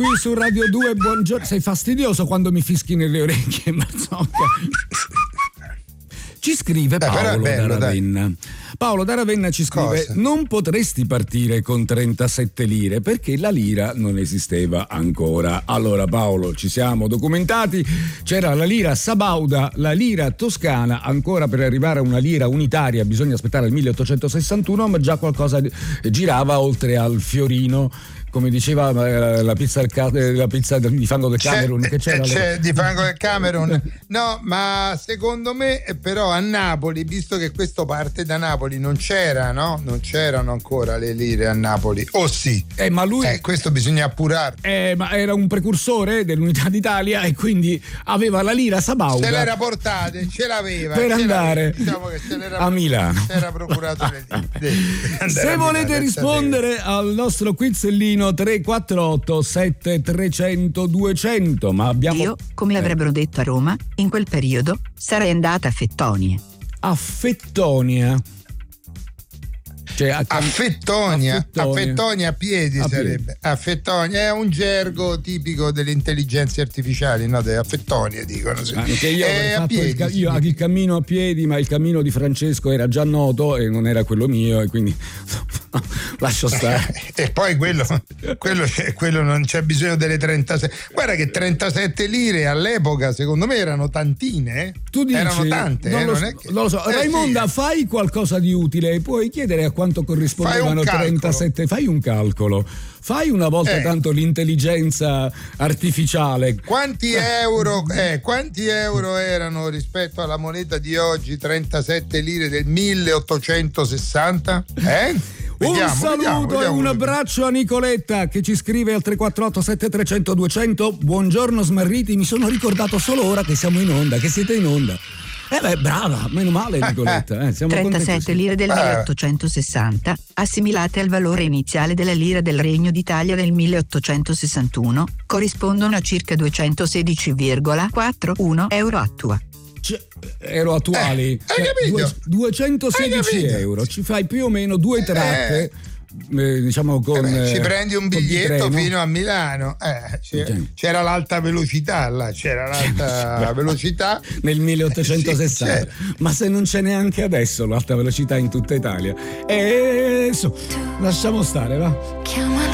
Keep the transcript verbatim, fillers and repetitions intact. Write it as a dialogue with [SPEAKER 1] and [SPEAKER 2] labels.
[SPEAKER 1] Qui su Radio due, buongiorno. Sei fastidioso quando mi fischi nelle orecchie, Marzocca. Ci scrive Paolo eh, bello, da Ravenna. Dai. Paolo da Ravenna ci scrive: cosa? Non potresti partire con trentasette lire perché la lira non esisteva ancora. Allora Paolo, ci siamo documentati, c'era la lira sabauda, la lira toscana, ancora per arrivare a una lira unitaria bisogna aspettare il milleottocentosessantuno, ma già qualcosa girava oltre al fiorino. Come diceva la pizza, la pizza di fango del Camerun,
[SPEAKER 2] c'è,
[SPEAKER 1] che c'era
[SPEAKER 2] c'è le... di fango del Camerun. No, ma secondo me però a Napoli, visto che questo parte da Napoli, non c'era, no? Non c'erano ancora le lire a Napoli. O oh, sì.
[SPEAKER 1] Eh, ma lui
[SPEAKER 2] eh, questo bisogna appurare.
[SPEAKER 1] Eh, ma era un precursore dell'Unità d'Italia e quindi aveva la lira sabauda.
[SPEAKER 2] Se l'era portata, ce l'aveva
[SPEAKER 1] per
[SPEAKER 2] ce
[SPEAKER 1] andare
[SPEAKER 2] l'aveva. Diciamo che se l'era
[SPEAKER 1] a Milano.
[SPEAKER 2] Si era procurato le lire.
[SPEAKER 1] Se volete rispondere al nostro quizellino tre quattro otto sette trecento duecento, ma abbiamo
[SPEAKER 3] io, come avrebbero detto a Roma, in quel periodo sarei andata a Fettonia.
[SPEAKER 1] A Fettonia. Cioè a,
[SPEAKER 2] a, Fettonia,
[SPEAKER 1] a Fettonia,
[SPEAKER 2] a Fettonia a piedi
[SPEAKER 1] a
[SPEAKER 2] sarebbe.
[SPEAKER 1] Piedi.
[SPEAKER 2] A Fettonia è un gergo tipico delle intelligenze artificiali, no? A Fettonia dicono. Sì.
[SPEAKER 1] Anche io,
[SPEAKER 2] eh, a piedi,
[SPEAKER 1] il, io il cammino a piedi, ma il cammino di Francesco era già noto e non era quello mio, e quindi lascio stare.
[SPEAKER 2] E poi quello, quello, quello non c'è bisogno delle trentasette. Guarda che trentasette lire all'epoca secondo me erano tantine. Eh?
[SPEAKER 1] Tu dici,
[SPEAKER 2] erano tante.
[SPEAKER 1] Non,
[SPEAKER 2] eh?
[SPEAKER 1] lo,
[SPEAKER 2] non,
[SPEAKER 1] so,
[SPEAKER 2] è che...
[SPEAKER 1] non lo so.
[SPEAKER 2] Eh,
[SPEAKER 1] Raimonda,
[SPEAKER 2] sì.
[SPEAKER 1] Fai qualcosa di utile, puoi chiedere a quanto corrispondevano trentasette. Fai un calcolo. Fai una volta eh. tanto l'intelligenza artificiale.
[SPEAKER 2] Quanti euro, eh, quanti euro erano rispetto alla moneta di oggi? trentasette lire del milleottocentosessanta? Eh? Vediamo,
[SPEAKER 1] un saluto
[SPEAKER 2] vediamo, vediamo,
[SPEAKER 1] e un
[SPEAKER 2] vediamo.
[SPEAKER 1] abbraccio a Nicoletta che ci scrive al tre quattro otto sette trecento duecento. Buongiorno smarriti, mi sono ricordato solo ora che siamo in onda, che siete in onda. Eh beh, brava, meno male Nicoletta. Eh, siamo
[SPEAKER 3] trentasette lire del milleottocentosessanta, assimilate al valore iniziale della lira del Regno d'Italia del milleottocentosessantuno, corrispondono a circa duecentosedici virgola quarantuno euro attua.
[SPEAKER 1] Cioè, euro attuali,
[SPEAKER 2] eh, hai capito?
[SPEAKER 1] Due, duecentosedici
[SPEAKER 2] hai capito?
[SPEAKER 1] euro, ci fai più o meno due tratte. Eh. Eh, diciamo con
[SPEAKER 2] eh beh, ci
[SPEAKER 1] eh,
[SPEAKER 2] prendi un biglietto fino a Milano, eh, c'era, c'era l'alta velocità là, c'era l'alta velocità
[SPEAKER 1] nel milleottocentosessanta,
[SPEAKER 2] sì,
[SPEAKER 1] ma se non c'è neanche adesso l'alta velocità in tutta Italia, e eh, su, lasciamo stare, va.